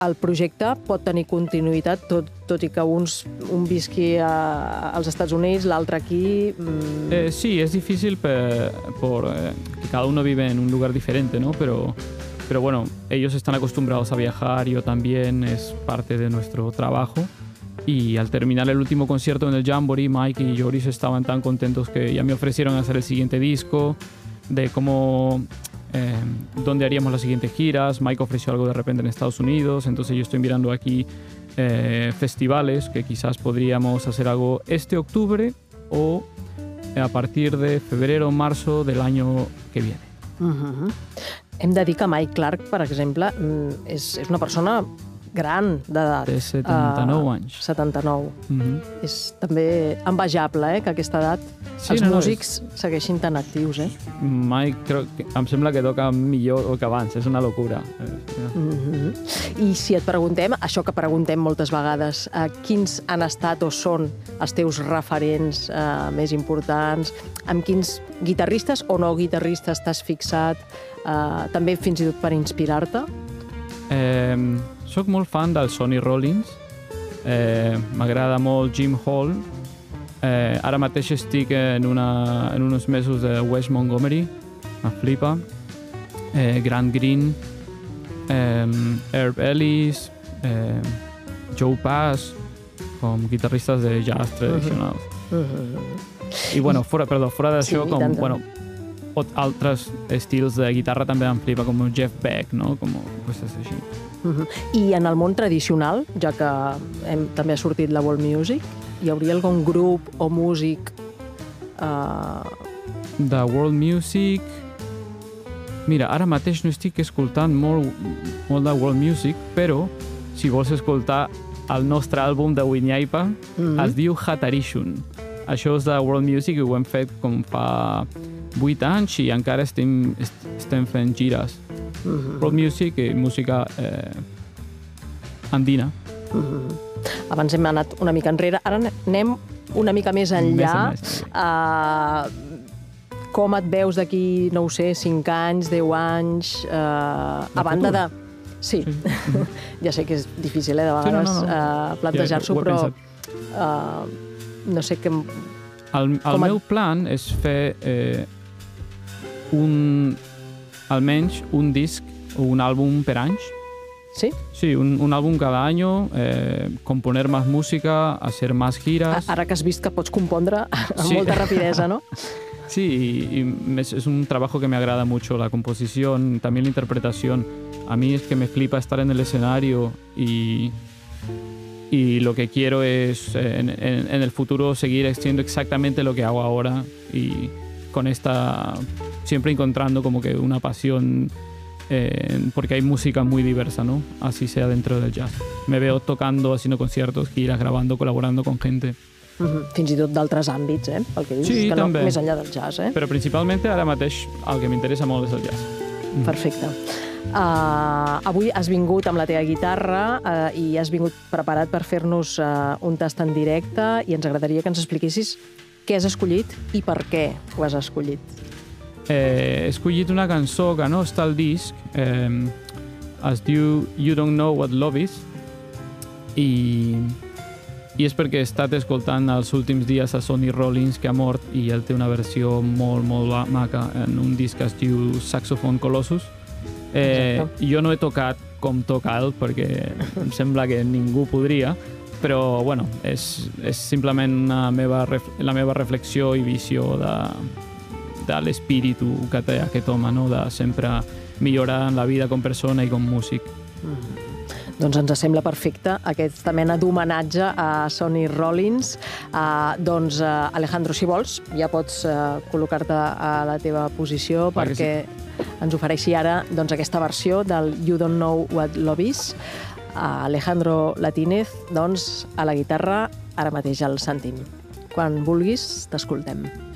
el projecte pot tenir continuïtat, tot i que un visqui als Estats Units, l'altre aquí... Sí, es difícil que cada uno vive en un lugar diferente, ¿no? Pero bueno, ellos están acostumbrados a viajar, yo también, es parte de nuestro trabajo. Y al terminar el último concierto en el Jamboree, Mike y Joris estaban tan contentos que ya me ofrecieron hacer el siguiente disco, de cómo... dónde haríamos las siguientes giras. Mike ofreció algo de repente en Estados Unidos, entonces yo estoy mirando aquí festivales que quizás podríamos hacer algo este octubre o a partir de febrero o marzo del año que viene. Hem de dir que Mike Clark, per exemple, és una persona gran d'edat. Té 79 anys. 79. És també envejable, que a aquesta edat els músics segueixin tan actius. Mike, em sembla que toca millor que abans, és una locura. I si et preguntem, això que preguntem moltes vegades, quins han estat o són els teus referents més importants, amb quins guitarristes o no guitarristes t'has fixat, també fins i tot per inspirar-te? Soc molt fan del Sonny Rollins, m'agrada molt Jim Hall, ara mateix estic en uns mesos de Wes Montgomery, me flipa, Grant Green, Herb Ellis, Joe Pass, com guitarristes de jazz tradicionals. I bueno, fora d'això, com altres estils de guitarra també em flipa, com Jeff Beck, no? Com coses així. I en el món tradicional, ja que també ha sortit la world music, hi hauria algun grup o músic... De world music... Mira, ara mateix no estic escoltant molt de world music, però si vols escoltar el nostre àlbum de Winyaipa, es diu Hatarishun. Això és de world music i ho hem fet com fa 8 anys i encara estem fent gires. World music i música andina. Abans hem anat una mica enrere, ara anem una mica més enllà. Com et veus d'aquí, no ho sé, 5 anys, 10 anys, a banda de... Sí, ja sé que és difícil, de vegades, plantejar-s'ho, però no sé què... El meu plan és fer almenys un disc o un àlbum per anys. ¿Sí? Sí, un álbum cada año, componer más música, hacer más giras. Ara que has vist que pots compondre amb molta rapidesa, ¿no? Sí, y es un trabajo que me agrada mucho, la composición, también la interpretación. A mí es que me flipa estar en el escenario y lo que quiero es en el futuro seguir haciendo exactamente lo que hago ahora y con esta, siempre encontrando como que una pasión, porque hay música muy diversa, ¿no? Así sea dentro del jazz. Me veo tocando, haciendo conciertos, giras, grabando, colaborando con gente. Fins i tot d'altres àmbits, pel que dius, sí, que no, també. Més enllà del jazz. Però principalment ara mateix el que m'interessa molt és el jazz. Perfecte. Avui has vingut amb la teva guitarra i has vingut preparat per fer-nos un tast en directe i ens agradaria que ens expliquessis què has escollit i per què ho has escollit. He escollit una cançó que no està al disc, es diu You Don't Know What Love Is, i és perquè he estat escoltant els últims dies a Sonny Rollins, que ha mort, i ell té una versió molt, molt maca en un disc que es diu Saxophone Colossus. Jo no he tocat com toca ell, perquè em sembla que ningú podria, però bueno, és simplement la meva reflexió i visió de l'espíritu que té aquest home, no? De sempre millorar en la vida com persona i com músic. Doncs ens sembla perfecte aquesta mena d'homenatge a Sonny Rollins. Doncs, Alejandro, si vols, ja pots col·locar-te a la teva posició perquè ens ofereixi ara aquesta versió del You Don't Know What Love Is. Alejandro Latinez, doncs, a la guitarra, ara mateix el sentim. Quan vulguis, t'escoltem.